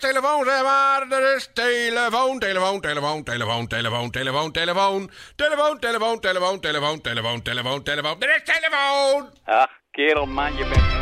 telefoon, zeg maar. Er is telefoon, telefoon, telefoon, telefoon, telefoon, telefoon, telefoon. Telefoon, telefoon, telefoon, telefoon, telefoon, telefoon, telefoon. Er is telefoon! Ach, kerel man, je bent...